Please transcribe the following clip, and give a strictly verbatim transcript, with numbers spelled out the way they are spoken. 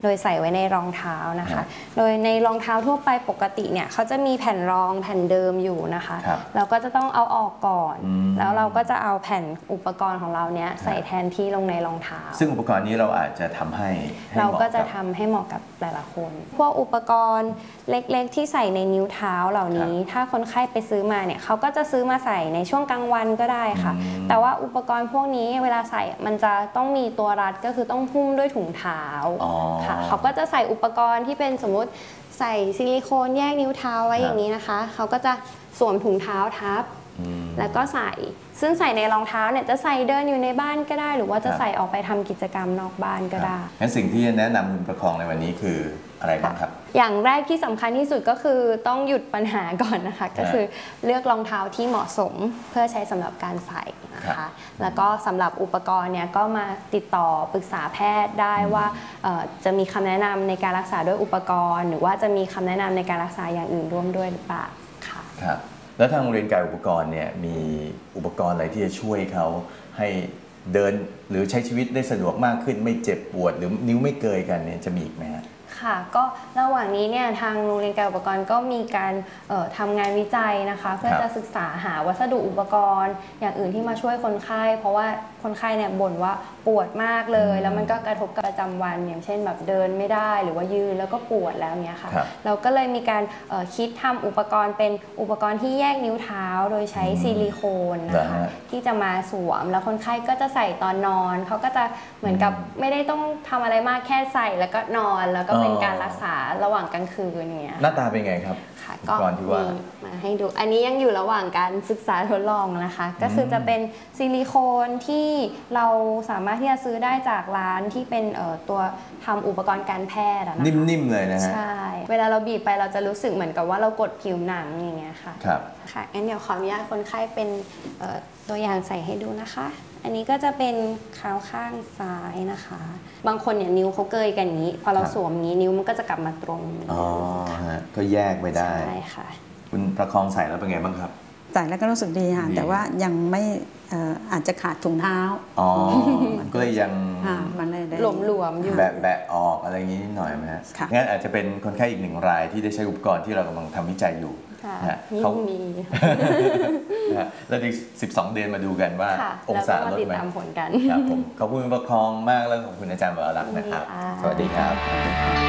โดยใส่ไว้ในรองเท้านะคะโดยในรองเท้าทั่วไปปกติเนี่ยเขาจะมีแผ่นรองแผ่นเดิมอยู่นะคะเราก็จะต้องเอาออกก่อนแล้วเราก็จะเอาแผ่นอุปกรณ์ของเราเนี้ยใส่แทนที่ลงในรองเท้าซึ่งอุปกรณ์นี้เราอาจจะทำให้เราก็จะทำให้เหมาะกับแต่ละคนพวกอุปกรณ์เล็กๆที่ใส่ในนิ้วเท้าเหล่านี้ถ้าคนไข้ไปซื้อมาเนี่ยเขาก็จะซื้อมาใส่ในช่วงกลางวันก็ได้ค่ะแต่ว่าอุปกรณ์พวกนี้เวลาใส่มันจะต้องมีตัวรัดก็คือต้องหุ้มด้วยถุงเท้าค่ะเขาก็จะใส่อุปกรณ์ที่เป็นสมมุติใส่ซิลิโคนแยกนิ้วเท้าไว้อย่างนี้นะคะเขาก็จะสวมถุงเท้าทับแล้วก็ใส่ซึ่งใส่ในรองเท้าเนี่ยจะใส่เดินอยู่ในบ้านก็ได้หรือว่าจะใส่ออกไปทำกิจกรรมนอกบ้านก็ได้งั้นสิ่งที่แนะนำคุณประคองในวันนี้คืออะไรบ้างครับอย่างแรกที่สำคัญที่สุดก็คือต้องหยุดปัญหาก่อนนะคะก็คือเลือกรองเท้าที่เหมาะสมเพื่อใช้สำหรับการใส่นะคะแล้วก็สำหรับอุปกรณ์เนี่ยก็มาติดต่อปรึกษาแพทย์ได้ว่าจะมีคำแนะนำในการรักษาด้วยอุปกรณ์หรือว่าจะมีคำแนะนำในการรักษาอย่างอื่นร่วมด้วยหรือเปล่าค่ะครับแล้วทางโรงเรียนกายอุปกรณ์เนี่ยมีอุปกรณ์อะไรที่จะช่วยเขาให้เดินหรือใช้ชีวิตได้สะดวกมากขึ้นไม่เจ็บปวดหรือนิ้วไม่เกยกันเนี่ยจะมีอีกไหมครับค่ะก็ระหว่างนี้เนี่ยทางโรงเรียนการอุปกรณ์ก็มีการทำงานวิจัยนะคะเพื่อจะศึกษาหาวัสดุอุปกรณ์อย่างอื่นที่มาช่วยคนไข้เพราะว่าคนไข้เนี่ยบ่นว่าปวดมากเลยแล้วมันก็กระทบกับประจำวันอย่างเช่นแบบเดินไม่ได้หรือว่ายืนแล้วก็ปวดแล้วเนี้ยค่ะเราก็เลยมีการคิดทำอุปกรณ์เป็นอุปกรณ์ที่แยกนิ้วเท้าโดยใช้ซิลิโคนนะคะที่จะมาสวมแล้วคนไข้ก็จะใส่ตอนนอนเขาก็จะเหมือนกับไม่ได้ต้องทำอะไรมากแค่ใส่แล้วก็นอนแล้วก็เป็นการรักษาระหว่างกลางคืนเนี้ยหน้าตาเป็นไงครับค่ะก็มีมาให้ดูอันนี้ยังอยู่ระหว่างการศึกษาทดลองนะคะก็คือจะเป็นซิลิโคนที่เราสามารถที่จะซื้อได้จากร้านที่เป็นตัวทำอุปกรณ์การแพทย์นะคะนิ่มๆเลยนะฮะใช่เวลาเราบีบไปเราจะรู้สึกเหมือนกับว่าเรากดผิวหนังอย่างเงี้ยค่ะครับค่ะงั้นเดี๋ยวขออนุญาตคนไข้เป็นตัวอย่างใส่ให้ดูนะคะอันนี้ก็จะเป็นเท้าข้างซ้ายนะคะบางคนเนี่ยนิ้วเขาเกยกันอย่างนี้พอเราสวมนี้นิ้วมันก็จะกลับมาตรงอ๋อฮะก็แยกไปได้ใช่ค่ะคุณประคองใส่แล้วเป็นไงบ้างครับใส่แล้วก็รู้สึกดีค่ะแต่ว่ายังไม่อาจจะขาดถุงเท้าอ๋อก็เลยยังหลวมๆอยู่แบะแบะออกอะไรอย่างนี้นิดหน่อยไหมฮะงั้นอาจจะเป็นคนไข้อีกหนึ่งรายที่ได้ใช้อุปกรณ์ที่เรากำลังทำวิจัยอยู่นะเขามีแล้วอีกสิบสองเดือนมาดูกันว่าองศาลดไหมตามผลกันครับผมขอบคุณประคองมากแล้วขอบคุณอาจารย์วรลักษณ์นะครับสวัสดีครับ